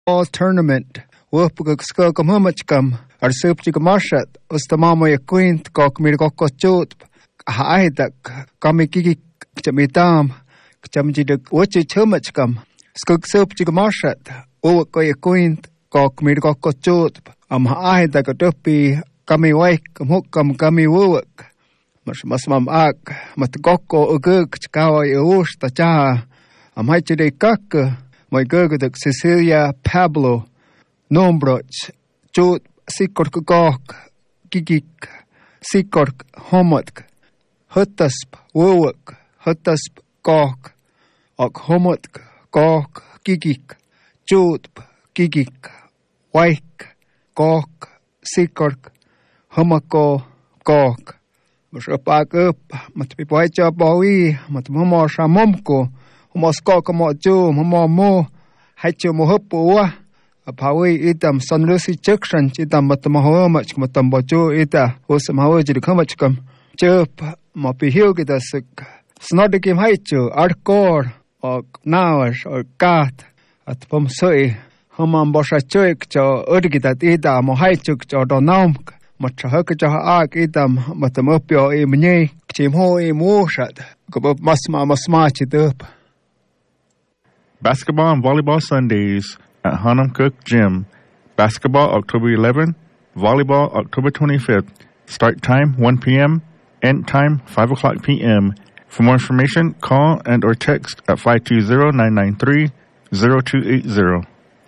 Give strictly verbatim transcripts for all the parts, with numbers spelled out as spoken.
basketball tournament. Wupugskog Mumachkum, or Supchik Marshat, Ustamamo Quint, Kok Mirko Chot, Haidak, Kamiki Chamitam, Chamji the Wachi Chumachkum, Skuk Supchik Marshat, Uwako Quint, Kok Mirko Chot, Am Haidak Dupi, Kami Wake, Mukam Kami Wuk, Masmam Ak, Matgoko Uguk, Chikawa Ush, Tacha, Am Hachi de Kak, my Gurguduk Cecilia Pablo. Nombroch, Jot, Sikork Gok, Gigik, Sikork, Homotk, Hutasp, Wowak, Hutasp, Gok, Ok Homotk, Gok, Gigik, Jot, Gigik, Waik, Gok, Sikork, Homako, Gok. Mushrapak up, Matpipoicha Bowie, Matmamo Shamomko, Moskoka Mojo, Momo, Hacho Mohopua. Apawi itam sunlusi chukran itam matamahawa mach matambojo ita usamahawa jadi kamachkam chup mapihil kita suk snodikim haichu arkor or nawas or kat at pomsoi hamam bosha chuik cho urgitat ita mohaichuk cho donam machahak cho ak itam matamopio imnye chimho imushat kubab masma masma chitup. Basketball and volleyball Sundays at Hanum Cook Gym. Basketball October eleventh, volleyball October twenty-fifth. Start time one p.m., end time five o'clock p.m. For more information, call and or text at five two zero, nine nine three, zero two eight zero.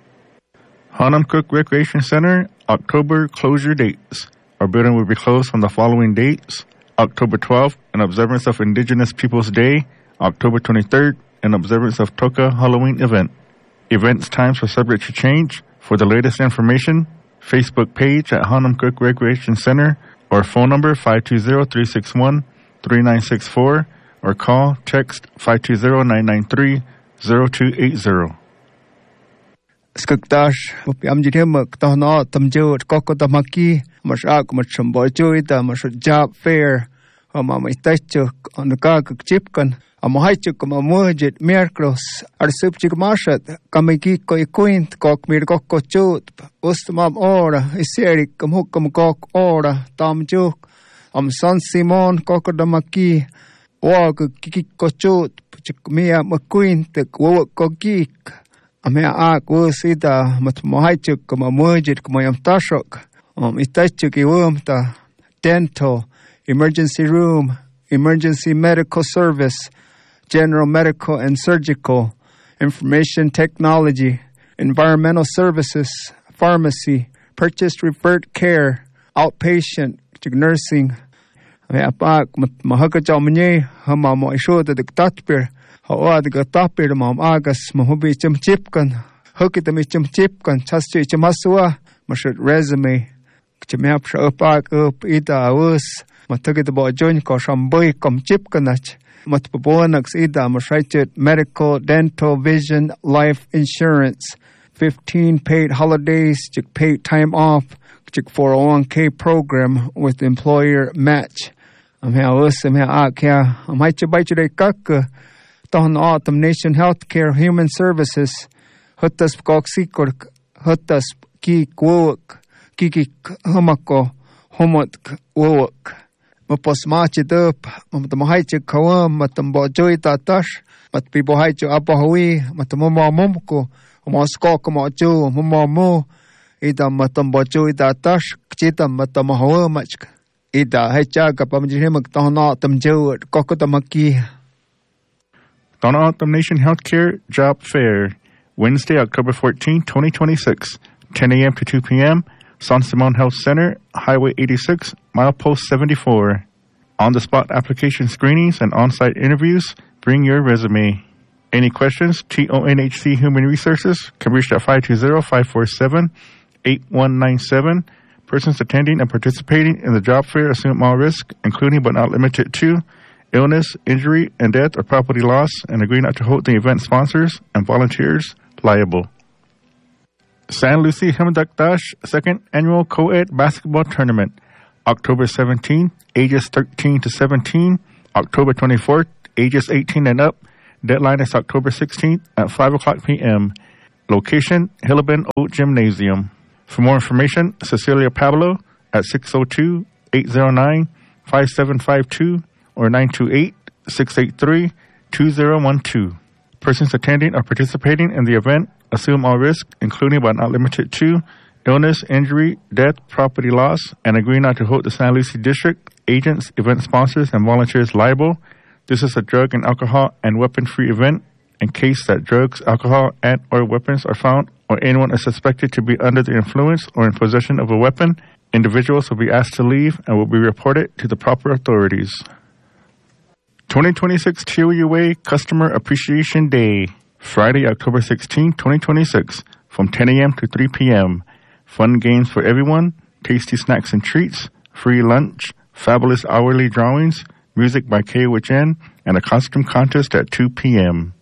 Hanum Cook Recreation Center, October closure dates. Our building will be closed from the following dates. October twelfth, in observance of Indigenous Peoples Day. October twenty-third, in observance of Toka Halloween event. Events times are subject to change. For the latest information, Facebook page at Hanum Cook Recreation Center or phone number five two zero, three six one, three nine six four or call, text five two zero, nine nine three, zero two eight zero. Skuktash, Amjidhimuk, Tahna, Tamjot, Kokotamaki, Mashak, Machambojuita, Mash job fair, Mamaichuk on the Gaguk Chipkan. Amahaichuk Mamujit, Mirkros, Arsupchik Marshat, Kamikiko Quint, Kok Mirkoko Chut, Ustamam Ora, Iserik, Kamhukam Kok Ora, Tam Juk, Am San Simon, Kokodamaki, Wag Kikiko Chut, Chikmia McQuint, Wok Kogik, Amea Ak Wusida, Matmahaichuk, Mamujit, Kamayam Tashok, Um Itachuk Iwumta, Dental, Emergency Room, Emergency Medical Service, General Medical and Surgical, Information Technology, Environmental Services, Pharmacy, Purchase Referred Care, Outpatient, Nursing. Apak mahakachamne hama mo isho the tatpir hawa the tatpir mam agas mahubi chim chipkan hukit mi chim chipkan chaschi chimaswa mashut resume chimap shapak up ita us matagit bo join ko shamboy kom chipkanach matpubonax ida mashaitet medical, dental, vision, life insurance, fifteen paid holidays, paid time off, four oh one k program with employer match. I'm here us, I'm here out here. I'm here to buy today kaka. Tahon autumn nation healthcare human services. Hutas koksikork, hutas ki kwok, kiki humako, homot wok. Mapos machi dup, matamahaichi kawam, matambojoy tatash, matpibohaichi apahawi, matamama mumko, umaskok macho, mamamu, ida matambojoy tatash, kchita matamahawa machka. Ida hechaga pamjihimak tahana tamjo, kokotamaki. Tahana Autumn Nation Healthcare Job Fair, Wednesday, October fourteenth, twenty twenty-six, ten a.m. to two p.m. San Simon Health Center, Highway eighty-six, Milepost seventy-four. On-the-spot application screenings and on-site interviews. Bring your resume. Any questions? T O N H C Human Resources can reach at five two zero, five four seven, eight one nine seven. Persons attending and participating in the job fair assume all risk, including but not limited to illness, injury, and death or property loss, and agree not to hold the event sponsors and volunteers liable. San Lucie Himdakdash Second Annual Co-Ed Basketball Tournament, October seventeenth, ages thirteen to seventeen, October twenty-fourth, ages eighteen and up. Deadline is October sixteenth at five o'clock p.m. Location, Hillabin Old Gymnasium. For more information, Cecilia Pablo at six oh two, eight oh nine, five seven five two or nine two eight, six eight three, two oh one two. Persons attending or participating in the event assume all risks, including but not limited to illness, injury, death, property loss, and agree not to hold the San Luis District, agents, event sponsors, and volunteers liable. This is a drug and alcohol and weapon-free event. In case that drugs, alcohol, and or weapons are found or anyone is suspected to be under the influence or in possession of a weapon, individuals will be asked to leave and will be reported to the proper authorities. twenty twenty-six T O U A Customer Appreciation Day, Friday, October sixteenth, twenty twenty-six, from ten a.m. to three p.m. Fun games for everyone, tasty snacks and treats, free lunch, fabulous hourly drawings, music by K O H N, and a costume contest at two p.m.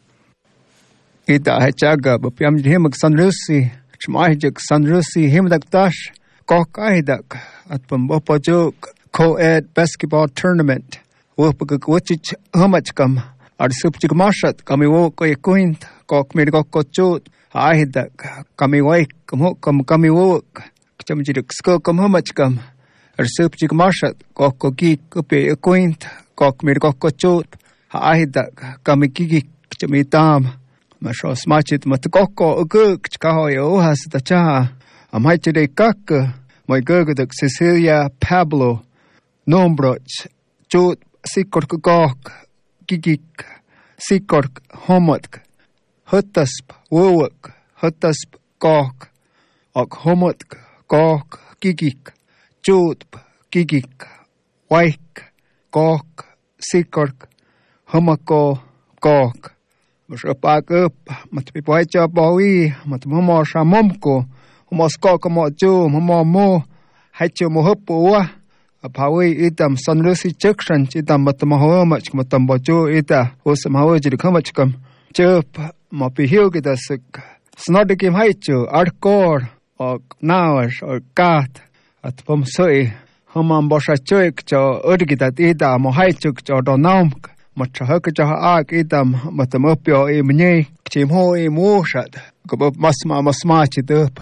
Ita hachaga bapiam himak sanrusi, chmahijak sanrusi himdaktash, kokahidak at pambopojuk co-ed basketball tournament. Wopaguk wachich humachkam, ar supchik mashat, kami wo koy kuint, kok mirgokochut, ahidak, kami waik, kamhokam kami wok, chamjirik skokam humachkam, ar supchik mashat, kok kokik kupi kuint, kok mirgokochut, ahidak, kami kikik, chamitam. Masho smachit matkoko uguk chkahoy ohas tacha amaiche de kak my gurguduk Cecilia Pablo Nombroch chut sikork gok gigik sikork homotk hutasp wowuk hutasp gok ok homotk gok gigik chutp gigik waik gok sikork homako gok Mashpaak up, Matpipoicha Bowie, Matmomo Shamomko, Moskoko Mojo, Momo Mo, Hacho Mohopua, a Pawi itam, Sunrusi Junction, Chitam Matamahoamach, Matambojo ita, Osam Hawaji Kamachkam, Chup, Mopi Hilgitasuk, Snodikim Haichu, Arkor, or Nawash, or Gat, at Pomsoi, Homam Bosha Chuik, Cho Urgitat ita, Mohaichuk, or Donamk. Matahakaja ak itam matamopio e mne chimho e moshat gob masma masmachit up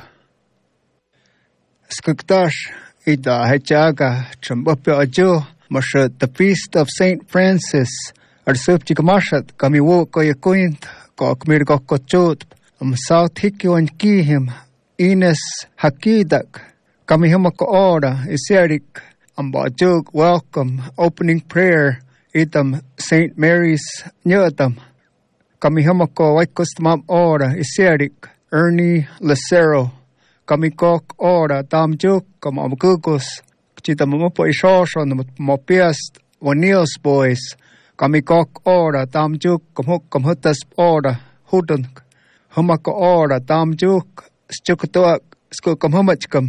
skuktash ida hachaga chambopio ajo mashat the feast of Saint Francis ar supchik mashat kami wo ko yakuint ko kmir ko kochot am south hikyon kihim Ines hakidak kami hamako ora iserik am bajog welcome opening prayer itam Saint Mary's nyotam kami hamako waikostamam ora iserik Ernie Lucero kami kok ora tamjuk kam amkugos chita mopo ishosho mopiast O'Neill's boys kami kok ora tamjuk kam kam hutas ora hudun hamako ora tamjuk schukutok sku kam hamachkam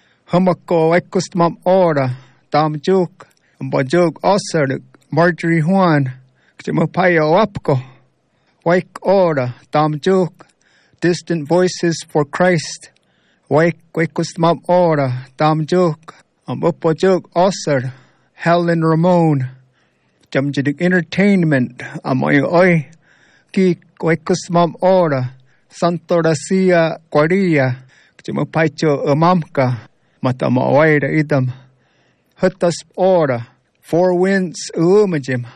hamako waikostamam ora tamjuk ambajug osar Marjorie Juan, Kchimopaya Wapko, Waik Ora, Tamjuk, Distant Voices for Christ, Waik Waikustmam Ora, Tamjuk, Amopojuk Osar, Helen Ramon, Jamjidik Entertainment, Amoy Oi, Ki Waikustmam Ora, Santo Racia Guaria, Kchimopaicho Amamka, Matama Waida Idam, Hutas Ora, Four Winds Umajim,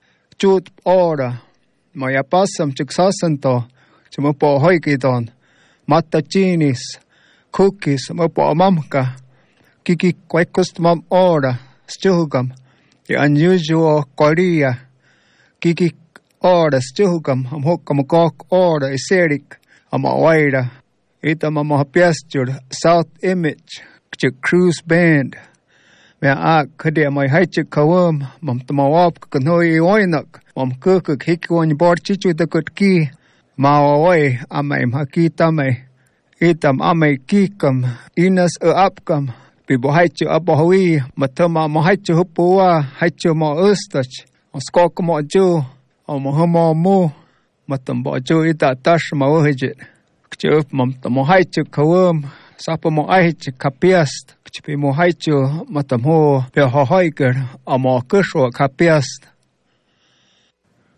Chut Ora, Mayapasam Chiksasanto, Chimopo Hoikidon, Matachinis, Cookies, Mopo Mamka, Kiki Quaikustmam Ora, Stugam, the unusual Korea, Kiki Ora, Stugam, Amhokamokok Ora, Iserik, Amawaida, Itamamapiastur, South Image, Cruise Band. Mẹ ác khơi địa mày hay chực khawam mầm tama wap cần hoi oi nak mầm cơ cực hik quan bor chi chu ta cực ki ma oi amai ma ki ta mai itam amai ki kam Ines ở ap kam bị bo hay chu ap hoi mà thơ mà mà hay chu hupua hay chu mà ustach osko ko mo chu o mo mo mo mà tam bo chu ita tash ma o hejit chu mầm tama hay chu khawam Sapa mo ai chi kapiast, chi mo hai chu matam ho pe ho hoiger amo kusho kapiast.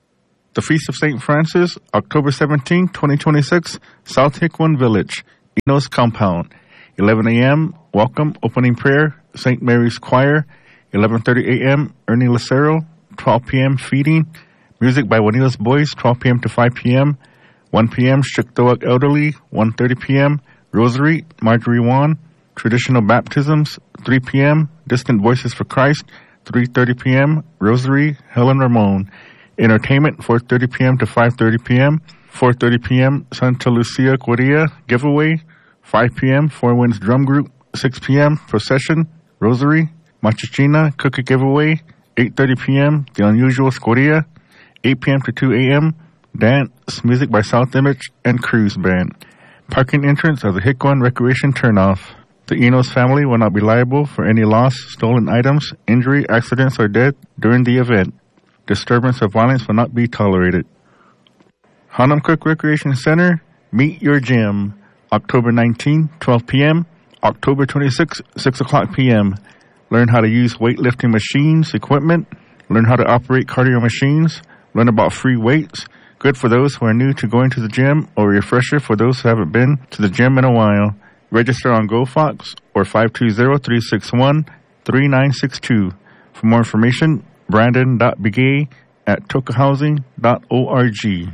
The Feast of Saint Francis, October seventeenth, twenty twenty-six, South Hickwin Village, Enos Compound. eleven a.m., welcome, opening prayer, Saint Mary's Choir. eleven thirty a.m., Ernie Lucero. twelve p.m., feeding. Music by Juanila's Boys, twelve p.m. to five p.m. one p.m., Shiktoak Elderly. one thirty p.m., Rosary, Marjorie Wan. Traditional Baptisms, three p.m., Distant Voices for Christ. three thirty p.m., Rosary, Helen Ramon. Entertainment, four thirty p.m. to five thirty p.m. four thirty p.m., Santa Lucia Correa giveaway. five p.m., Four Winds Drum Group. six p.m., Procession, Rosary, Machichina Cookie giveaway. eight thirty p.m., The Unusual Scoria. eight p.m. to two a.m., Dance, music by South Image and Cruise Band. Parking entrance of the Hickwin Recreation Turnoff. The Enos family will not be liable for any loss, stolen items, injury, accidents, or death during the event. Disturbance of violence will not be tolerated. Hanamcook Recreation Center, Meet Your Gym, October nineteenth, twelve p.m., October twenty-sixth, six o'clock p.m. Learn how to use weightlifting machines, equipment, learn how to operate cardio machines, learn about free weights, good for those who are new to going to the gym, or a refresher for those who haven't been to the gym in a while. Register on GoFox or five two zero, three six one, three nine six two. For more information, brandon dot begay at tokahousing dot org.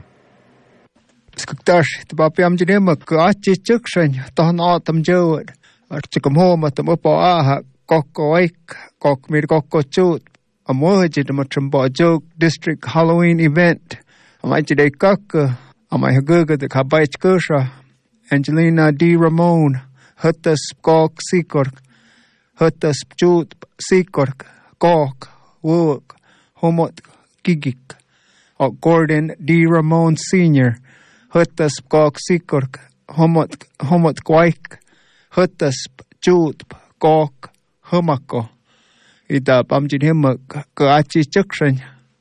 Skuktash, the Bapiam Jinema, Gachi Chukshan, Ton Autumn Jode, Archikamhoma, the Mopoaha, Koko Ake, Kok Mirkoko Chut, a Mohajid, Matrumba Joke District Halloween event. A Majide Kaka, a Mahaguga, the Kabaich Kusha, Angelina D. Ramon, Hutas Kok Sikork, Hutas Chut Sikork, Kok, Wook, Homot Gigik, or Gordon D. Ramon Senior, Hutas Kok Sikork, Homot Homot Kwaik, Hutas Chut Kok, Humako, Ida Bamjin Himuk, Gachi Chukshan.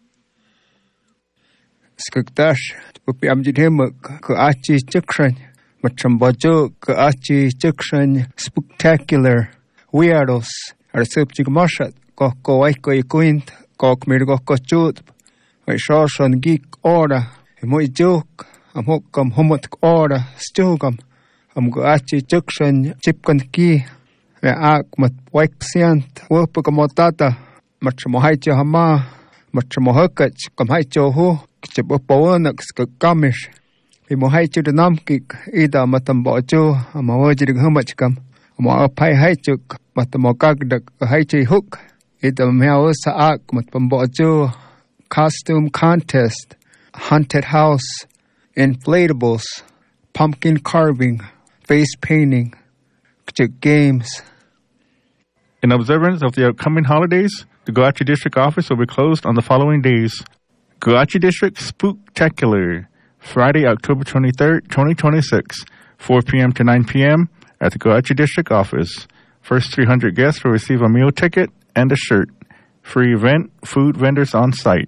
Skuktash, Upiamjin Himuk, Gachi Chukshan. Machambajo, Gachi Chukshan, Spectacular, Weirdos, Arsupchik Mashat, Koko Waiko Quint, Kok Mirgoko Chut, Shoshan Geek Order, a Moy Joke, a Mokam Homot Order, Stugam, am Gachi Chukshan, Chipkan Ki, the Akmat Waxiant, Wopakamatata, Machamohaicha Hama, Machamohakach, Kamhaicho Ho, Chipopoanax, Kamish. Imohaichu the Namkik, Ida Matambojo, a Mawajig Humachkam, a Mapai Haichuk, Matamokagdak, a Haichi Hook, Ida Meosa Ak, Matambojo, costume contest, haunted house, inflatables, pumpkin carving, face painting, games. In observance of the upcoming holidays, the Goachi District office will be closed on the following days. Goachi District Spooktacular, Friday, October twenty-third, twenty twenty-six, four p.m. to nine p.m. at the Goachi District office. First three hundred guests will receive a meal ticket and a shirt. Free event, food vendors on site.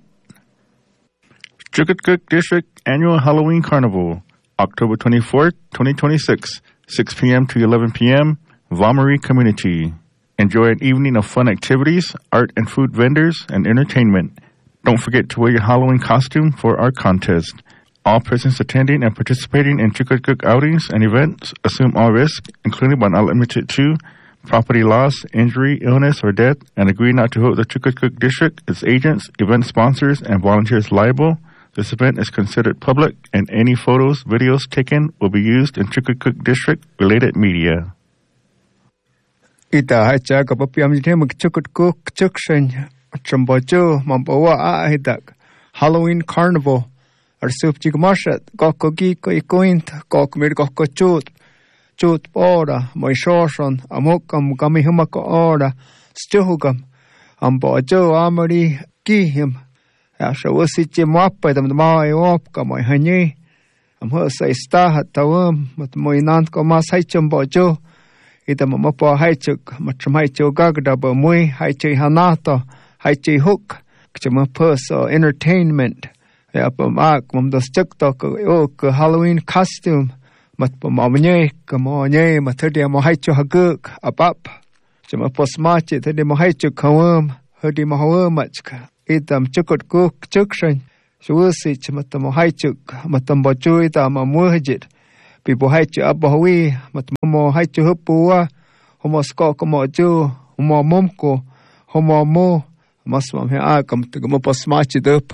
Chukutcook District Annual Halloween Carnival, October twenty-fourth, twenty twenty-six, six p.m. to eleven p.m., Vamari Community. Enjoy an evening of fun activities, art and food vendors, and entertainment. Don't forget to wear your Halloween costume for our contest. All persons attending and participating in Chukutcook outings and events assume all risks, including but not limited to property loss, injury, illness, or death, and agree not to hold the Chukutcook District, its agents, event sponsors, and volunteers liable. This event is considered public, and any photos, videos taken will be used in Chukutcook District-related media. Ita hacha kapapiam jitem Chukutcook Chukshan, Chambojo, Mamboa Ahidak, Halloween Carnival. Arsupchik Mashat, Gokogi, Koikoint, Kokmir Gokochut, Chut Ora, Moishoshan, Amokam, Gamihumako Ora, Stuhugam, Ambojo, Amari, Gihim, Ashawusich Mappa, the Mai Opka, my Hanye, Am Hosai Stahat Tawum, but Moinanko Masaichum Bojo, Idamapo Haichuk, Machmaicho Gagda, Bamui, Haichi Hanato, Haichi Hook, Chamapus or entertainment. Yapamak, Mum the Stuktok, Oak, Halloween costume, Matpamanye, Kamonye, Matadia Mohaicho Haguk, Abap, Chamapos Teddy Mohaicho Kawum, Hudi Mahawamachka, Idam Chukut Cook, Chukshan, Shusi matamo haichuk matambo chuita mamuhjit. People haichu abawi matamo haichu hupua homo skoko mo ju homo momko homo mo masmam he akam tugamo pasmachi up.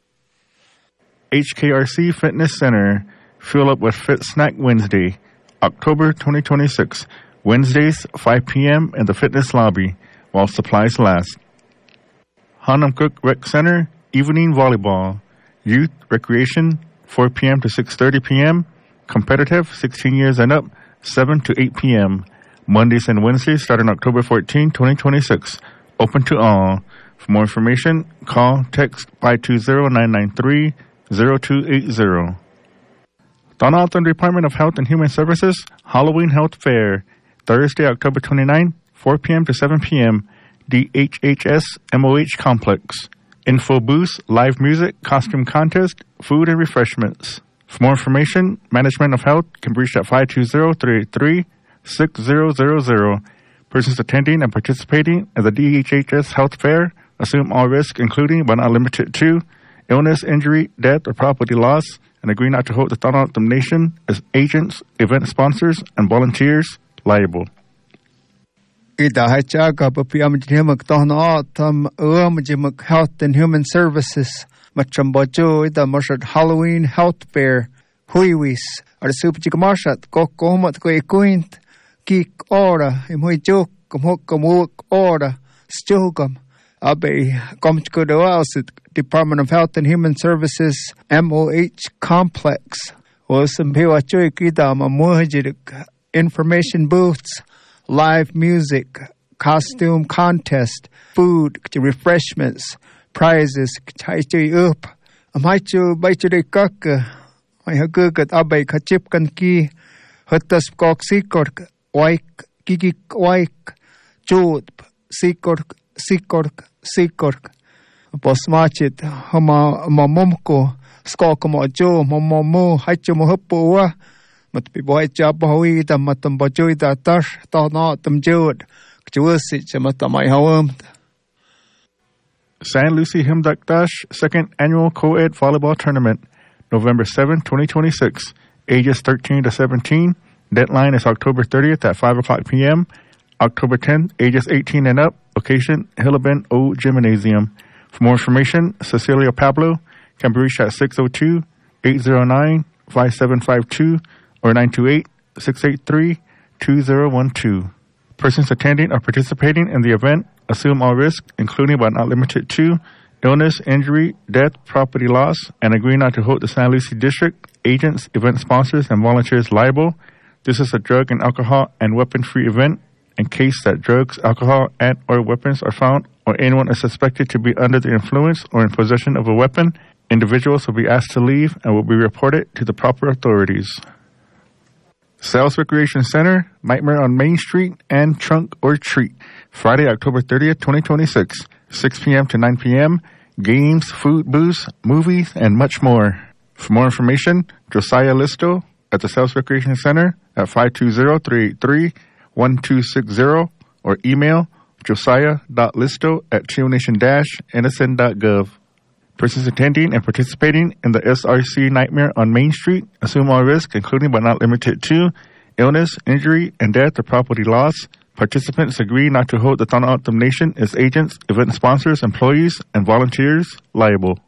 H K R C Fitness Center. Fuel up with Fit Snack Wednesday, October twenty twenty-six. Wednesdays, five p.m. in the fitness lobby while supplies last. Hanam Cook Rec Center, evening volleyball. Youth recreation, four p.m. to six thirty p.m. Competitive, sixteen years and up, seven to eight p.m. Mondays and Wednesdays starting October fourteenth, twenty twenty-six. Open to all. For more information, call, text five two zero, nine nine three, zero two eight zero. Donaldson Department of Health and Human Services Halloween Health Fair, Thursday, October twenty-ninth, four p.m. to seven p.m. D H H S M O H Complex. Info booths, live music, costume contest, food and refreshments. For more information, Management of Health can be reached at five two zero, three eight three, six zero zero zero. Persons attending and participating at the D H H S Health Fair assume all risks, including but not limited to illness, injury, death, or property loss, and agree not to hold the Thought Anthem Nation as agents, event sponsors, and volunteers liable. Ida hachaga papiam jimak tohna tam um jimak Health and Human Services matrambojo ida marshad Halloween Health Fair huiwis ar supjik marshat kokomat ko ikuint kik ora imoi jok komok komok ora stugam abe komchkodoasit Department of Health and Human Services M O H Complex was some piwa chuikida mamuhajik information booths, live music, costume contest, food, refreshments, prizes, chaichu up. Amaichu baichu kaka, my hagugat abe kachipkan ki, hutas kok sikork, waik, gigik waik, jod, sikork, sikork, sikork. Posmachit, hama momko, skokamo jo, momo, haichu mohupua. Mat piboy chapawi ta matam bachui ta tash ta na tam jod kchusi chamatamai hawam. San Lucie Himdak Dash second annual co-ed volleyball tournament, November seventh, twenty twenty-six. Ages thirteen to seventeen. Deadline is October thirtieth at five o'clock p.m. October tenth, ages eighteen and up. Location, Hillabin O Gymnasium. For more information, Cecilia Pablo can be reached at six oh two, eight oh nine, five seven five two or nine two eight, six eight three, two zero one two. Persons attending or participating in the event assume all risks, including but not limited to illness, injury, death, property loss, and agree not to hold the San Lucie District, agents, event sponsors, and volunteers liable. This is a drug and alcohol and weapon-free event. In case that drugs, alcohol, and or weapons are found or anyone is suspected to be under the influence or in possession of a weapon, individuals will be asked to leave and will be reported to the proper authorities. Sales Recreation Center, Nightmare on Main Street, and Trunk or Treat. Friday, October thirtieth, twenty twenty-six, six p.m. to nine p.m. Games, food booths, movies, and much more. For more information, Josiah Listo at the Sales Recreation Center at five two zero, three eight three, one two six zero or email josiah dot listo at chionation dash n s n dot gov. Persons attending and participating in the S R C Nightmare on Main Street assume all risks, including but not limited to illness, injury, and death or property loss. Participants agree not to hold the Thought Anthem Nation as agents, event sponsors, employees, and volunteers liable.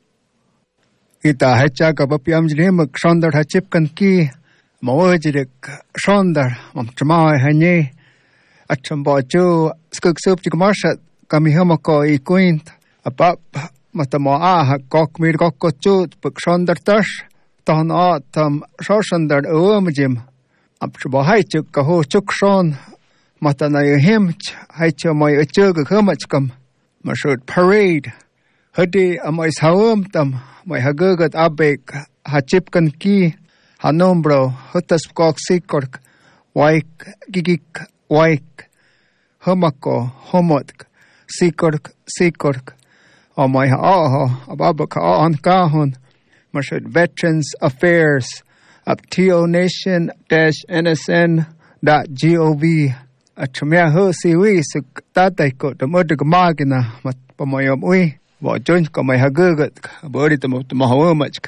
Ita hacha kapapiam jilim shondar hachipkan ki mawajidik shondar mamchama hanye achambacho skuksup chikmarshat kamihamako ikuint apap matamo aha kok mir kokkochut pukshondar tash tahna tam shoshondar umjim apchbo haichuk kaho chukshon matana himch haicho moy uchug khamachkam mashut parade hadi amay sawam tam moy hagugat abek hachipkan ki hanombro hutas kok sikork waik gigik waik homako homotk sikork sikork o my aho ababaka on kahon mashud Veterans Affairs up tionation dash n s n dot gov at chmea ho siwi suk tatay ko the modig magina mat pamoyom ui Bo join ko may hagugat bo ito mo mahawamach.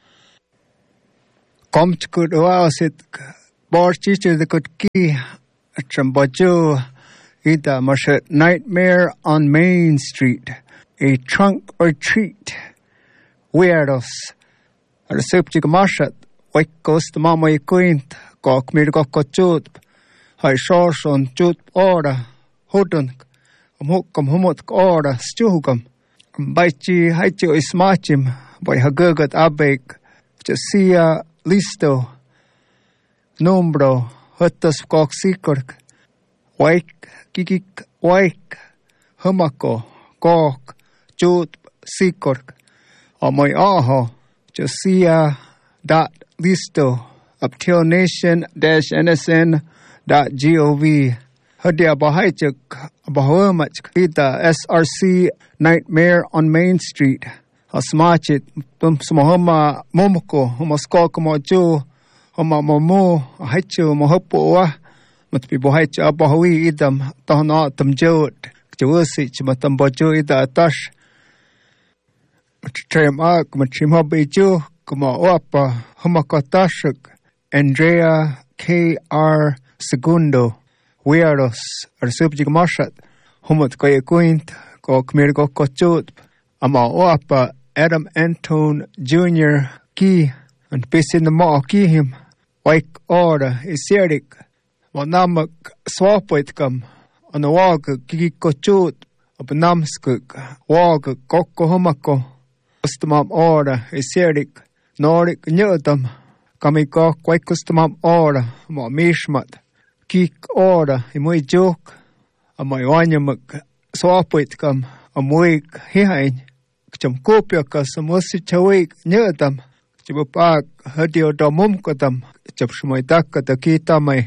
Kom chkud oasit bar chiche the kut ki chambajo ita masha Nightmare on Main Street, a trunk or treat. Weirdos. Ar subject mashat Waikos the mama quint kok mir kokot hai shorson jut ora hodun amukam humot ora stugam baichi haichi ismachim by hagugat abek jasia listo nombro hutas kok sikork waik kikik waik humako kok jut sikork amoy aho jasia dot listo uptilnation dash nsn dot gov hadia bahaichuk bahawamach kita S R C Nightmare on Main Street asmachit tum smahama momko mosko como jo homa momo haichu mohopo wa matpi bahaicha bahawi idam tahna tamjot jawsi chmatam bojo ida atash trem ak machim habijo como opa homakatashuk Andrea K R Segundo Weirdos ar subjig mashat homot kaya quint ko kmir ko kochut ama opa Adam Anton Junior Ki and pisin the ma ki him waik ora isierik wanamak swapit kam on the wag ki kochut abnamskuk wag kokko homako ustamam ora isierik Norik nyotam kamiko kwai kustamam ora mo mishmat kik ora imoi jok amoi wanyamak swapit kam amoik hihain cham kopya ka samosi chawik nyotam chibupak hadio domum kotam chap shmoi takka takita mai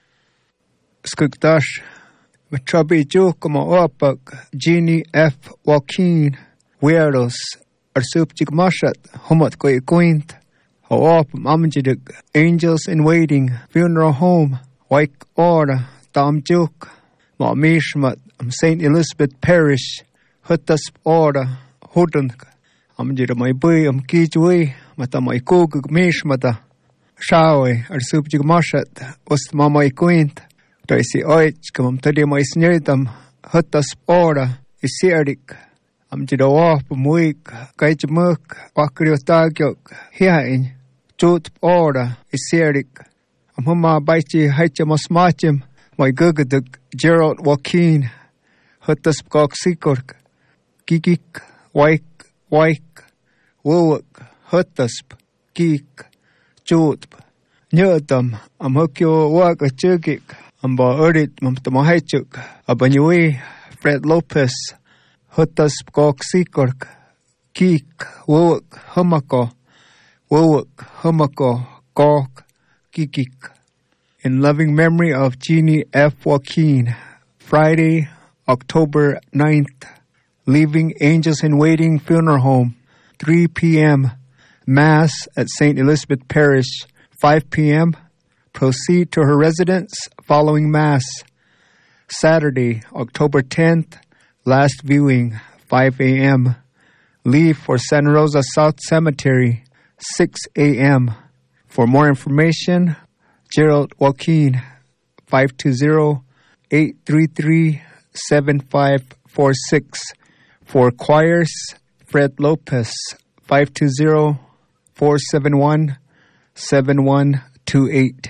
skuktash matrabi jok mo opak Jeannie F Joaquin Weirdos ar subjig mashat homot koi quint ho amjidik Angels in Waiting Funeral Home waik ora tam juk ma mishmat am Saint Elizabeth Parish hutas ora hudun amjid mai bui am kijui mata mai kog mishmata shawe ar subjig mashat ust ma mai quint taisi oich kam tadi mai snyetam hutas ora isierik am jidawa pumuik kaijmuk wakriotagyok hiain jut ora isierik am huma baichi haicha mosmachim my gugaduk Gerald Joaquin hutas kok sikork kikik waik waik wowak hutasp kik jut nyotam am hukyo wak achugik am ba urit mam tamahaichuk abanyui Fred Lopez Hutas kok sikork kik wowak humako wowak humako kok kikik. In loving memory of Jeannie F Joaquin, Friday, October ninth, leaving Angels in Waiting Funeral Home, three p.m. Mass at Saint Elizabeth Parish, five p.m. Proceed to her residence following Mass. Saturday, October tenth, last viewing, five a.m. Leave for Santa Rosa South Cemetery, six a.m. For more information, Gerald Joaquin, five two zero, eight three three, seven five four six. For choirs, Fred Lopez, five two zero, four seven one, seven one two eight.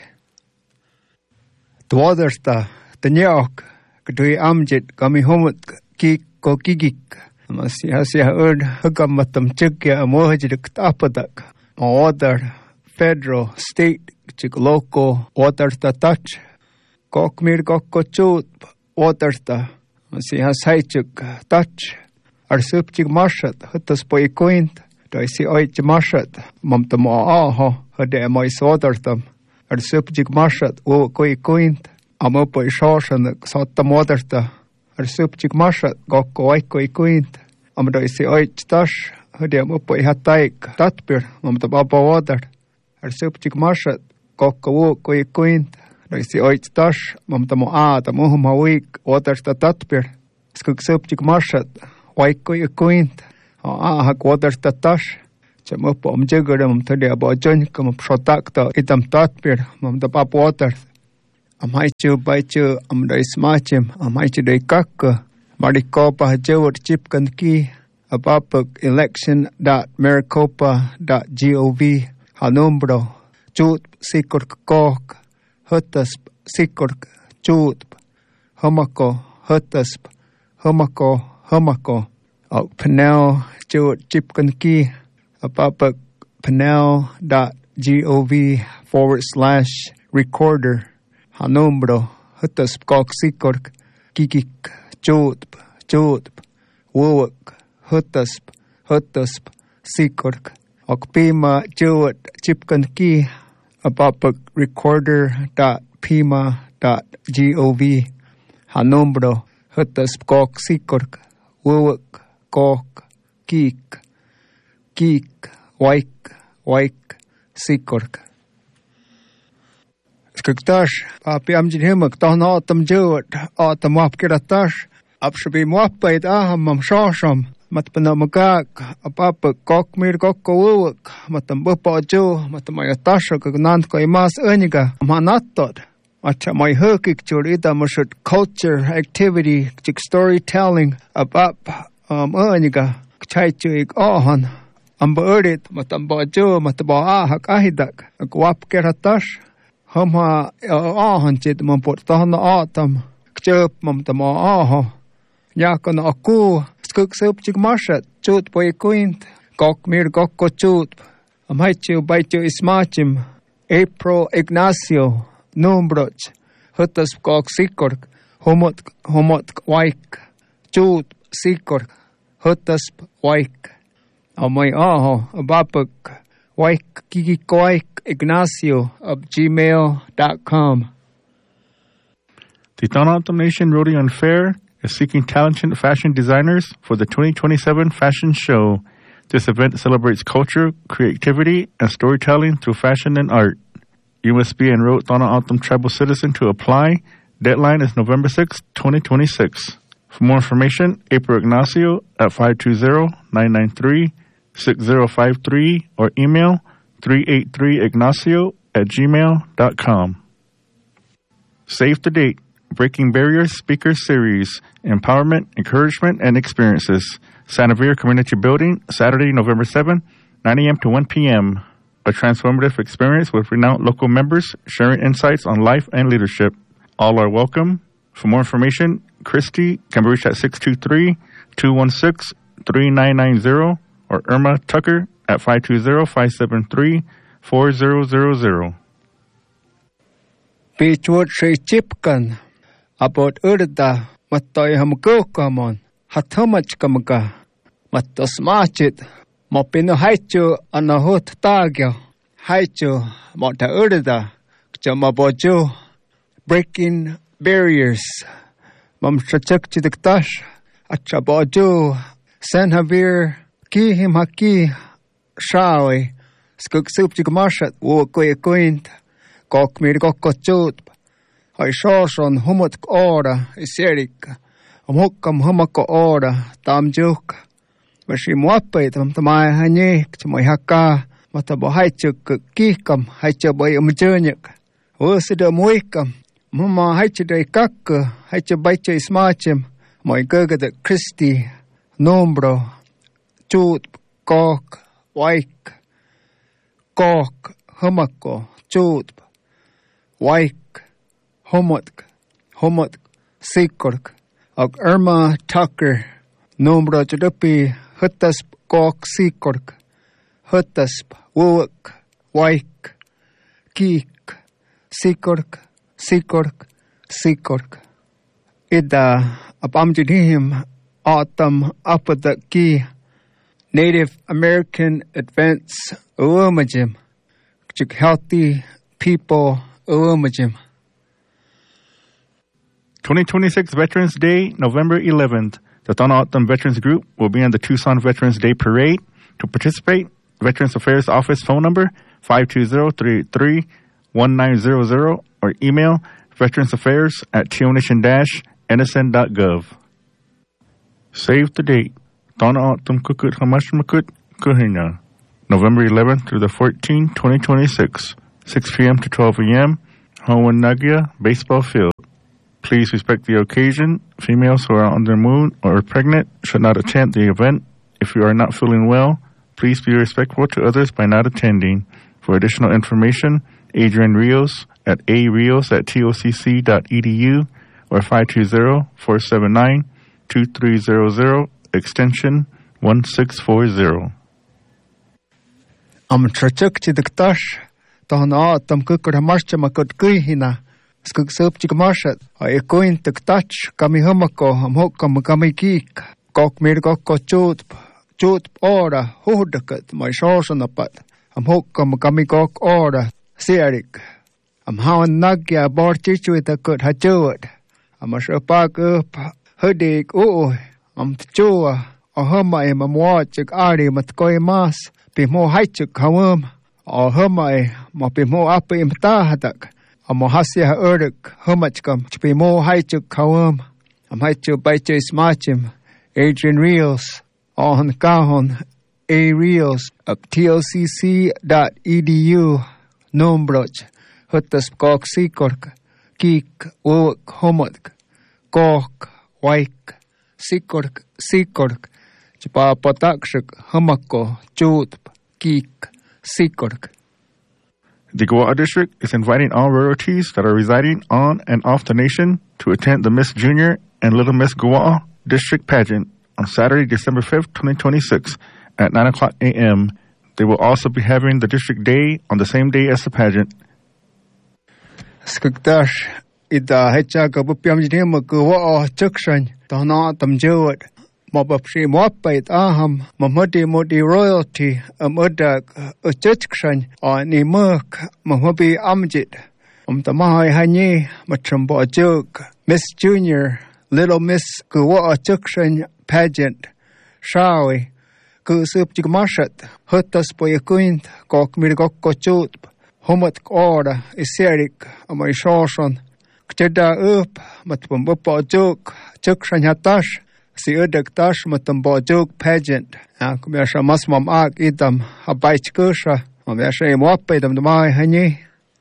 Dwadarsta, Tanyok, Kadui Amjit, Kamihomut, Kik Kokigik, Masiasia Erd, Hugamatam Chukya, Amohajik Tapadak, Order, Federal, State, Chik Local, Waterta Touch, Kokmir Kokochut, Waterta, Masias Haichuk, Touch, Arsupchik Marshat, Hutas Poi Quint, Doisi Oich Marshat, Mamtamo Aho, Hade Mois Watertam, Arsupchik Marshat, Wo Koi Quint, Amopo Shoshan, Sotam Waterta, Arsupchik Marshat, Goko Oikoi Quint, Amdoisi Oich Tash, Hade Amopo Hataik, Tatpir, Mamtababa Water, Arsupchik Marshat, Goko Wo Koi Quint, Doisi Oich Tash, Mamtamo A, Tamuhum Hawik, Water Tatpir, Skuksupchik Marshat, Waikoi Quint, Ah, ha quarter tatash. Chamo pom jigger um to the about join come protect itam tatpir mum the pap water. Am hai chu by chu am dai smachim am hai chu dai kak Maricopa jewot chip kan ki abapuk election dot maricopa dot gov hanumbro chut sikor kok hutasp sikor chut homako hutasp homako homako ok panel jewot chip kan ki abapuk panel dot gov forward slash recorder hanumbro hutasp kok sikor kikik chutp chutp wowak hutasp hutasp sikork okpima chewat chipkan ki abapuk recorder dot pima dot gov hanumbro hutasp kok sikork wowak kok kik kik waik waik sikork skaktash papi amjinhemak tahna atam jewat atam wapkiratash apshabi mwapait aham mam shasham matpanamagak apapa kokmir kokkowuk matambupajo matamayatasha kagnant ko imas eniga manatot acha my hukik churida mashut culture activity chik storytelling abap um eniga chaichuik ahan amburit matambajo mataba ahak ahidak wapkiratash Hama ahan chit man portahna atam kchep mam tama aha yakon aku skuk sup chik mashat chut boy kuint kok mir kok ko chut am haichu baichu ismachim April Ignacio numbroch hutas kok sikork homot homot waik chut sikork hutas waik amai aha abapuk Waik Kiki Koik Ignacio of gmail dot com. The Tohono Nation Rodeo Fair is seeking talented fashion designers for the twenty twenty-seven fashion show. This event celebrates culture, creativity, and storytelling through fashion and art. You must be an enrolled Tohono tribal citizen to apply. Deadline is November sixth, twenty twenty-six. For more information, April Ignacio at five two zero, nine nine three, six zero five three or email three eight three ignacio at gmail dot com. Save the date. Breaking Barriers Speaker Series. Empowerment, Encouragement, and Experiences. Santa Vera Community Building, Saturday, November seventh, nine a.m. to one p.m. A transformative experience with renowned local members sharing insights on life and leadership. All are welcome. For more information, Christy can be reached at six two three, two one six, three nine nine zero or Irma Tucker at five two zero, five seven three, four zero zero zero. Beachwood Shay Chipkan about Urda Matoy Hamgokamon Hatomach Kamaga Matos Machit Mopino Haichu Anahut Tagyo Haichu Mota Urda Jamabojo Breaking Barriers Mam Shachak Chidiktash Achabojo San Javier Ki him haki shawi skuk sup chikmashat wo koy koint kok mir kok kochut hay shashon humot ora iserik amokam humako ora tamjuk bashi muapai tam tamai hanye chmoy haka matabo haichuk kikam haichaboy umjonyek wo sida muikam mama haichidai kak haichabai ismachim moy gurgada Christy nombro chut kok waik kok humako chut waik homotk homotk sikork og Irma Tucker nombro chudupi hutasp kok sikork hutasp wuk waik kik sikork sikork sikork ida apamjidhim autumn apada ki Native American Advance Uumajim, Healthy People Uumajim. twenty twenty-six Veterans Day, November eleventh. The Tohono O'odham Veterans Group will be on the Tucson Veterans Day Parade. To participate, Veterans Affairs Office phone number five two zero, three eight three, one nine zero zero or email veteransaffairs at tionation dash n s n dot gov. Save the date. Tana Atum Kukut Hamashmakut Kuhina. November eleventh through the fourteenth, twenty twenty-six, six p.m. to twelve a.m., Hawan Nagia Baseball Field. Please respect the occasion. Females who are on their moon or pregnant should not attend the event. If you are not feeling well, please be respectful to others by not attending. For additional information, Adrian Rios at a rios at t o c c dot e d u or five two zero, four seven nine, two three zero zero, extension one six four zero. Am trachuk chidiktash, tahna tam kukur hamarcha makut kuihina. Skuk sup chikmashat, a ekoin tiktach, kami humako, am hokam kami geek, kok mir kok chut, chut ora, hudakat, my shorson apat, am hokam kami kok ora, serik. Am hawan nagya bar chichu it a kut hajuat, am a shapak up, hudik, oo, am tchua, a huma im am watchik ari matkoi mas, be mo haichuk hawum, or huma, mo be mo up im tahadak. Am hasia uruk humachkam to be more haichuk kawum. Am haichu baichu smachim. Adrian Rios on kahon a Rios up t o c c dot e d u nombroch hutas kok sikork kik uwak homatk kok waik sikork sikork chpa patakshuk humako chut kik sikork. The Goa District is inviting all royalties that are residing on and off the nation to attend the Miss Junior and Little Miss Goa District Pageant on Saturday, December fifth, twenty twenty-six at nine o'clock a.m. They will also be having the District Day on the same day as the pageant. Skukdash ida hecha kabupiam jidima Goa chukshan tahna tamjewat. Mabapshi mwapait aham mamadi modi royalty amudak uchikshan on imuk mamabi amjit umtamahai hanyi matrambo juk Miss Junior Little Miss Goa Chukshan Pageant Shawi Kusup Jigmashat Hutas Poyakuint Kok Mirgok Chut Homat Ora Iserik Amai Shorson Kteda up Matbumbupa Juk Chukshan Hatash Si udak tash matambo joke pageant. Kumyasha masmam ak idam habaich kusha. Kumyasha imwape idam damai hanyi.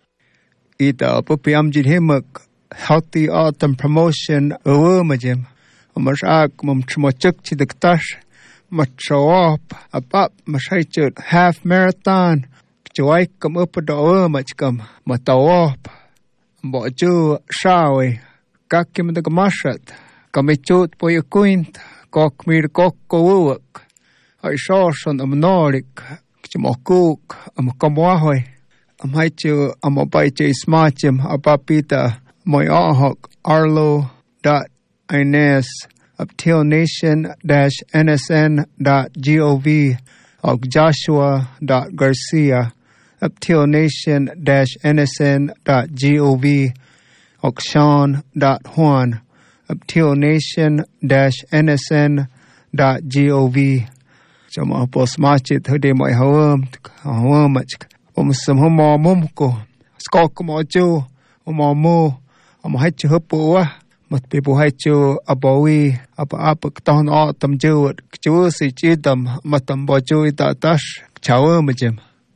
Ida pupi amjid himuk healthy autumn promotion uwumajim. Umash ak mum chmochuk chidak tash. Machawap abap mashaichut half marathon. Kchawaik kam upada uwumachkam matawap. Mboju shawi. Kakim the gamashat. Kamichut poyakuint, kok mir kok kowuk. I shorson am norik, kchimokuk, am kamwahoy. Am haichu am abaiche smachim abapita moy ahok arlo dot ines uptil nation dash nsn dot gov og joshua dot garcia uptil nation dash nsn dot gov og sean dot juan uptil nation dash nsn dot gov. Chama pos machit hode moy hawam hawamach um sam homo mumko skok mo chu mo mo am hachu hupwa mat people hachu abawi apa apa ton autumn ju chu si chidam matam bo chu ita tash chawamajim.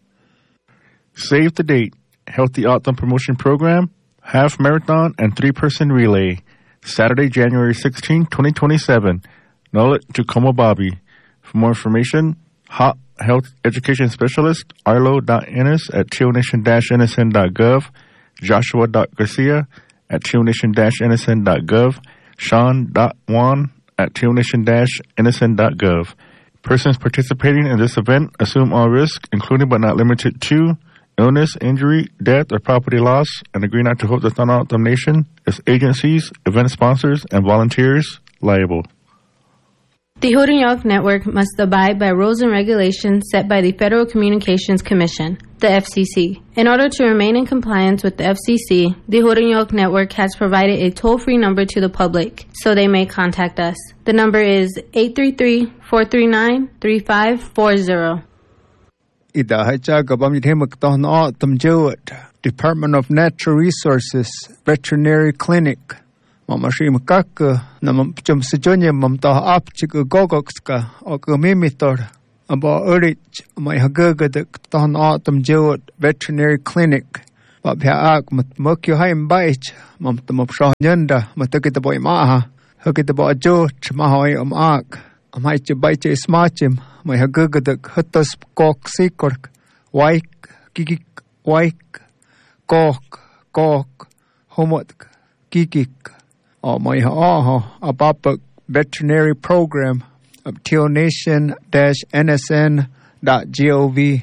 Save the date. Healthy Autumn Promotion Program, Half Marathon and Three-Person Relay. Saturday, January sixteenth, twenty twenty-seven. Nullet to Komobabi. For more information, Hot Health Education Specialist, arlo dot ns at tealnation dash n s n dot gov, joshua dot garcia at tealnation dash n s n dot gov, sean dot juan at tealnation dash n s n dot gov. Persons participating in this event assume all risk, including but not limited to illness, injury, death, or property loss, and agree not to hold the Thana Autumn Nation, its agencies, event sponsors, and volunteers liable. The Hudayunk Network must abide by rules and regulations set by the Federal Communications Commission, the F C C. In order to remain in compliance with the F C C, the Hudayunk Network has provided a toll-free number to the public, so they may contact us. The number is eight three three, four three nine, three five four zero. Ida hacha gabam yidhemak tahna tamjewat Department of Natural Resources Veterinary Clinic Mama shim kak na mam chum sijonya mam ta ap chik gogokska o mimitor aba urich my hagaga de ton autumn jewet veterinary clinic ba bia ak mat mokyo haim baich mam tam shah nyanda matakita boy maha hakita ba jo chma hoy am ak am hai che bai che smachim my hagaga de hatas kok sikork waik kikik waik kok kok homot kikik or my ha about the veterinary program of tealnation dash n s n dot gov.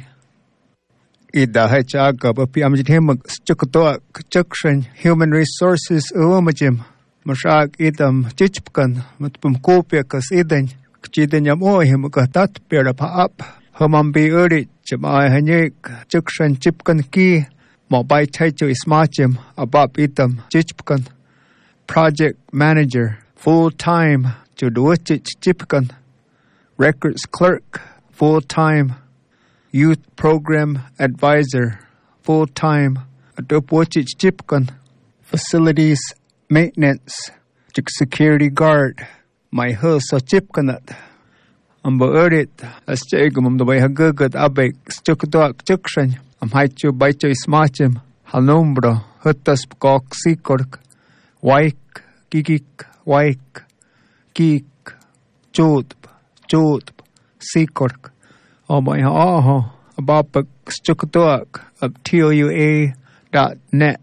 Ida hachaga but I'm him stukto chukshin human resources umajim mashak idam chichpkan matpum kopiakas idan kchidan yamo him katat pera pa up hamam be uri chama hanyek chukshin chipkan ki mo bai chai chu smachim abap idam chichpkan project manager full-time to do it chipkan records clerk full-time youth program advisor full-time adopwachich chipkan facilities maintenance security guard my husa chipkanat amba urit as chegum the way hagagat abek stukdak chukshan am haichu baichu smachim halombro hutas kok sikork waik kikik waik kik chod chod sikork oh my ha abapek stukdak of T O U A dot net.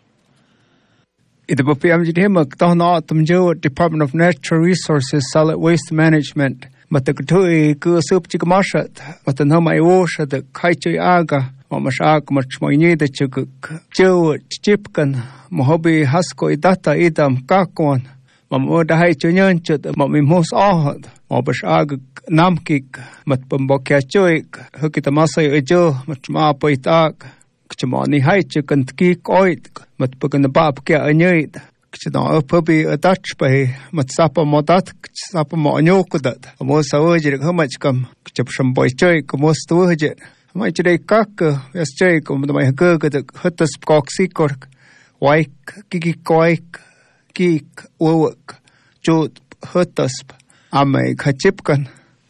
Ida bapi amjidhimak tahna tamjo Department of Natural Resources Solid Waste Management matakutui ku subchikamashat matanhama iwosha de kaichu aga Mamashak machmoyni de chuk chu chipkan mohobi hasko idata idam kakon mamoda hai chunyan chut mamimos ahad mabashag namkik matpambokya chuik hukitamasay ejo machma poitak kchmani hai chukan ki koit matpagan bab kya anyid kchna upabi atach pai matsapa modat sapa mo anyokudat mosawaje hamachkam kchapsham boy chuik mostuwaje my today kak yes jay kom my gurg the hutas koksi kork waik kiki koik kik wok jod hutas amay khachipkan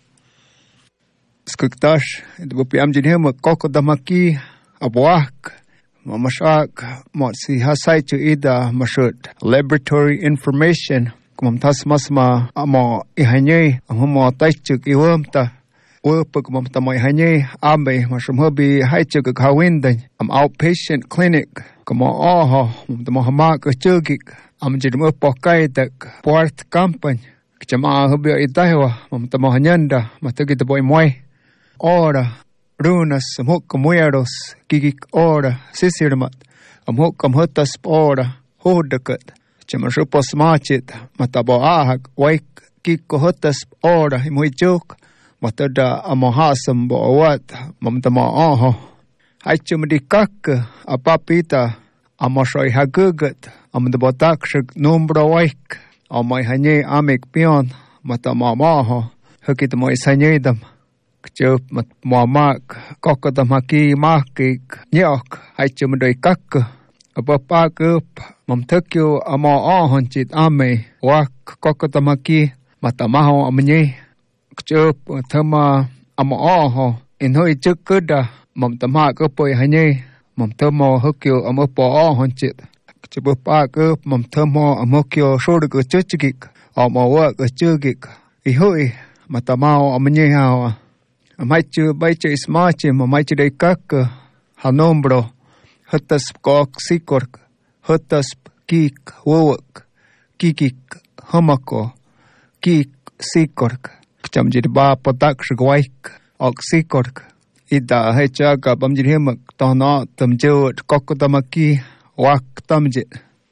skuktash the bupi amjin him koko damaki abwak mamashak motsi hasai to ida mashut laboratory information kom tas masma amo ihanye amo taichuk iwamta Work mom tamoy hanye ambe mashum hobi haichuk kawindan am outpatient clinic kamo aha mom tamo hamak chugik am jidum pokai tak port company kchama hobi idahwa mom tamo hanyanda matagi boy moy ora runas mok mueros kikik ora sisirmat am hok kam hotas ora hodakat chama shupos machit matabo ahak waik kik hotas ora moy juk matada amahasam bawat mamtama aha haichumdi kak apapita amashoy hagugat amdabotak shik numbro waik amay hanye amik pion matama maha hakit moy sanyedam kchup mat mamak kokadam haki makik nyok haichumdi kak apapakup mamtakyo ama ahon chit ame wak kokadam haki matamaho amnye kchup thama ama aha inhoi chukuda mom tama ko poi hanye mom thamo hokyo amopo ahon chit kchup pa ko mom thamo amokyo shod ko chuchik ama wa ko chugik ihoi matamao amnye ha amai chu bai chu smachi mamai chu dei kak hanombro hatas kok sikork hatas kik wok kikik hamako kik sikork chamjid ba potak shgwaik oxikork ida hechaga bamjid him tona tamjot kokotamaki wak tamjid.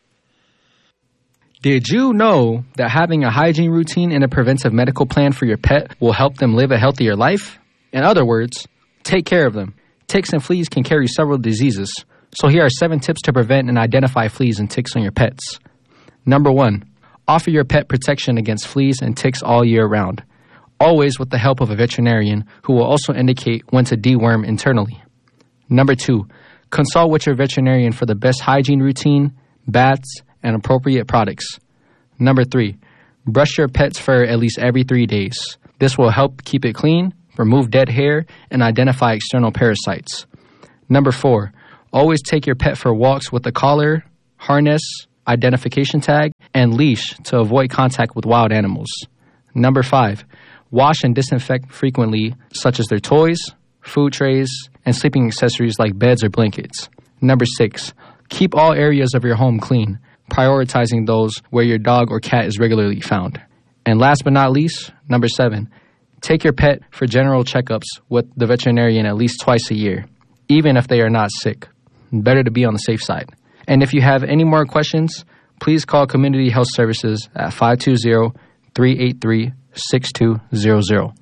Did you know that having a hygiene routine and a preventive medical plan for your pet will help them live a healthier life? In other words, take care of them. Ticks and fleas can carry several diseases, so here are seven tips to prevent and identify fleas and ticks on your pets. Number one, offer your pet protection against fleas and ticks all year round, always with the help of a veterinarian who will also indicate when to deworm internally. Number two, consult with your veterinarian for the best hygiene routine, baths, and appropriate products. Number three, brush your pet's fur at least every three days. This will help keep it clean, remove dead hair, and identify external parasites. Number four, always take your pet for walks with a collar, harness, identification tag, and leash to avoid contact with wild animals. Number five, wash and disinfect frequently, such as their toys, food trays, and sleeping accessories like beds or blankets. Number six, keep all areas of your home clean, prioritizing those where your dog or cat is regularly found. And last but not least, number seven, take your pet for general checkups with the veterinarian at least twice a year, even if they are not sick. Better to be on the safe side. And if you have any more questions, please call Community Health Services at five two zero, three eight three, six two zero zero.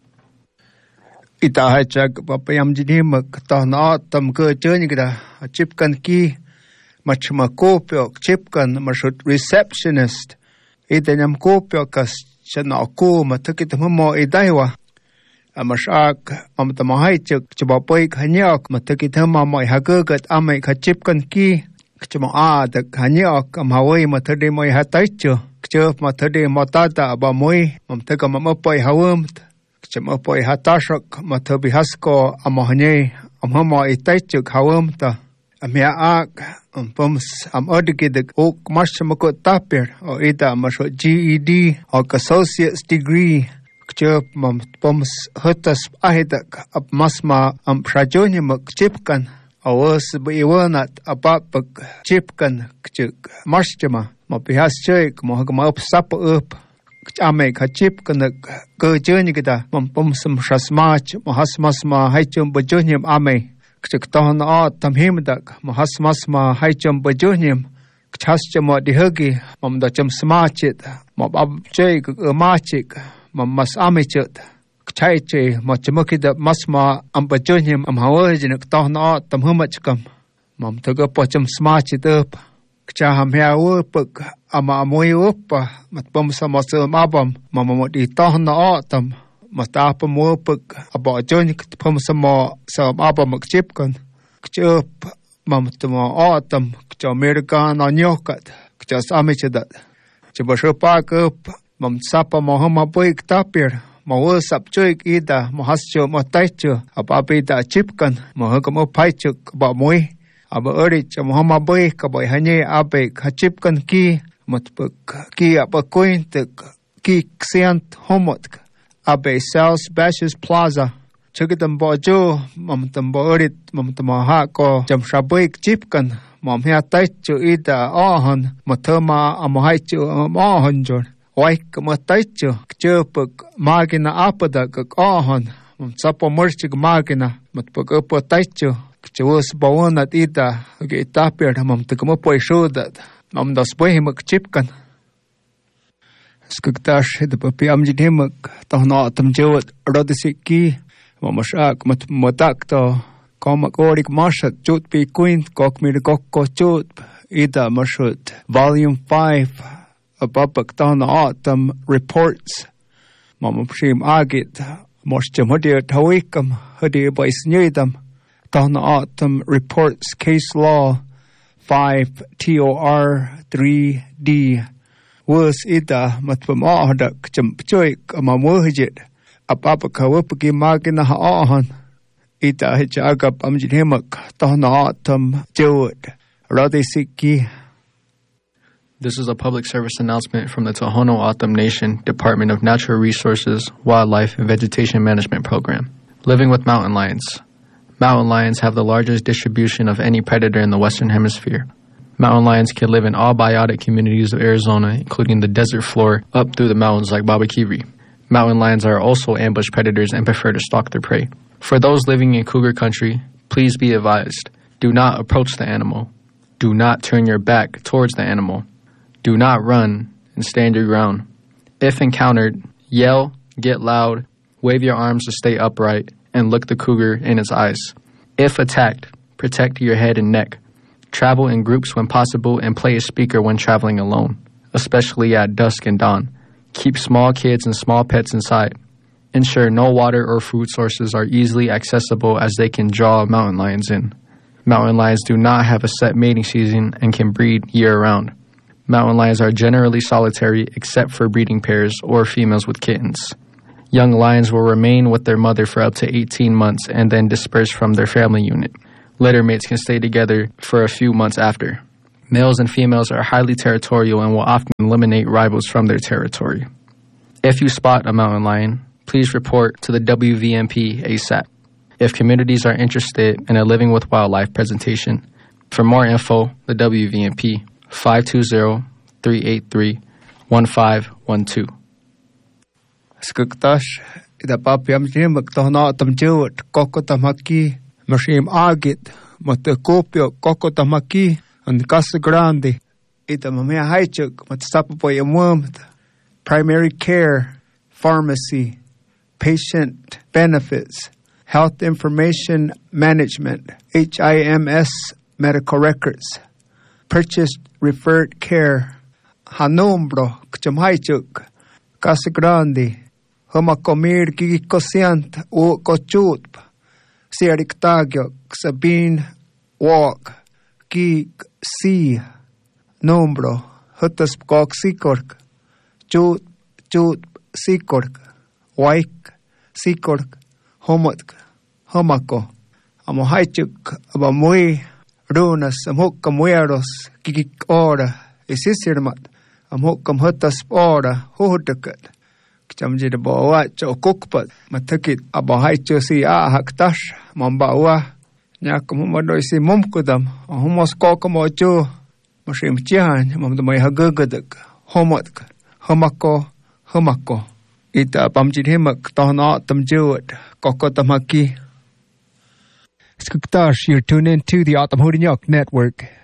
Ita hai chak papayam jini mak tahna tam ke cheni kada chip kan ki mach ma kopyo chip kan mashut receptionist ita nyam kopyo kas chana ko matakit mo idaiwa amashak am tamahai chak chbapai khanyak matakit ma mai hagagat amai kha chip kan ki chma a tak hanyak am hawai matade mai hataicho chop matade matata ba moi mam taka mam pai hawam chma pai hatashak matabi hasko amahne am hama itaicho hawam ta amya ak am pums am odgid ok mashmako taper o ita masho G E D or associate's degree chop mam pums hutas ahidak ab masma am prajonya mak chipkan awas biwanat apapak chipkan chuk marshama ma pihas chek mo hagma up sap up ame kha chipkan ke jonya kita mam pums shasmach mo hasmasma haichum bojonyam ame chuk ton a tamhimdak mo hasmasma haichum bojonyam chaschama dihagi mam da chum smachit mo ab chek machik mam mas amechut chaiche ma chmukida masma am bajonyam am hawajin tahna tamhumachkam mam taga pocham smachit up cha ham hawo puk ama moy up mat pom samasam abam mam modi tahna atam mata pom puk aba jon pom sama sam abam chipkan chup mam tama atam cha american anyokat cha samichadat chbashopa up mam sapa mohama poik tapir mo sap choik ida mo hascho mo taicho apapita chipkan mo hakamo paichuk ba moi aba orich mo hama boy ka boy hanye ape khachipkan ki motpuk ki apa coint ki xiant homot ape sales bashes plaza chukitam bojo mam tambo orit mam tamaha ko jamshaboy chipkan mom hia taicho ida ahon mothama amohaicho ahon jor Oik mataicho chupuk magina apada kak ahon sapo merchig magina matpuk upo taicho chus bawonat ita ge tapir mam tukmo poishodat mam das bohimak chipkan skuktash de papiam jidhimak tahna tamjewat rodisiki mamashak mat motakto komak orik mashat chut pi quint kokmir kokko chut ita mashut volume five apapak tahna atam reports mama prim agit moschem hodir tawikam hodir baisnyidam tahna atam reports case law five T O R three D was ida matpam ahdak chamchoik amamwhijit apapak hawapaki magina haahan ita hijagap amjidhemak tahna atam jewad radisiki. This is a public service announcement from the Tohono O'odham Nation Department of Natural Resources, Wildlife, and Vegetation Management Program. Living with mountain lions. Mountain lions have the largest distribution of any predator in the Western Hemisphere. Mountain lions can live in all biotic communities of Arizona, including the desert floor up through the mountains like Babakiri. Mountain lions are also ambush predators and prefer to stalk their prey. For those living in cougar country, please be advised, do not approach the animal. Do not turn your back towards the animal. Do not run and stand your ground. If encountered, yell, get loud, wave your arms to stay upright, and look the cougar in its eyes. If attacked, protect your head and neck. Travel in groups when possible and play a speaker when traveling alone, especially at dusk and dawn. Keep small kids and small pets inside. Ensure no water or food sources are easily accessible as they can draw mountain lions in. Mountain lions do not have a set mating season and can breed year-round. Mountain lions are generally solitary except for breeding pairs or females with kittens. Young lions will remain with their mother for up to eighteen months and then disperse from their family unit. Litter mates can stay together for a few months after. Males and females are highly territorial and will often eliminate rivals from their territory. If you spot a mountain lion, please report to the W V M P ASAP. If communities are interested in a Living with Wildlife presentation, for more info, the W V M P five two zero, three eight three, one five one two. Skuktash, ida papiam jim tohna tamjut kokotamaki, mashim agit, matakopio kokotamaki, and Casa Grande, ida mamea haichuk, matsapapoyamum, primary care, pharmacy, patient benefits, health information management, H I M S medical records, purchased referred care, Hanombro, Kchamhaichuk, Casa Grande, Homakomir Gigikosiant, O Kochutp, Siariktagyo, Sabine, Walk, Gig, Si, Nombro, Huttaspgok Sikork, Chut, Chut, Sikork, Waik, Sikork, Homotk, Homako, Amohaichuk, Abamui, Runas, Amhokamueros, Gigik Ora, Isisirmat, Amhokam Huttasp Ora, Huhutukat, Kchamjid Boat, Okukpat, Matakit, Abahaichu Si Ahaktash, Mambawa, Nyakumadoisi Mumkudam, Homos Kokamochu, Mashim Chian, Mamdamai Hagagaduk, Homotk, Homako, Homako. Ita Pamjid Himak, Tohna Tamjuat, Kokotamaki. Skuktash, you're tuned in to the Atam Hodinyok Network.